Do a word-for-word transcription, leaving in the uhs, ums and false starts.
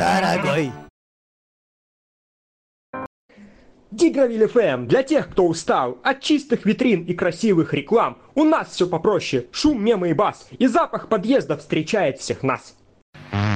дорогой. Дигровиль эф эм для тех, кто устал от чистых витрин и красивых реклам. У нас все попроще. Шум, мемы и бас. И запах подъезда встречает всех нас.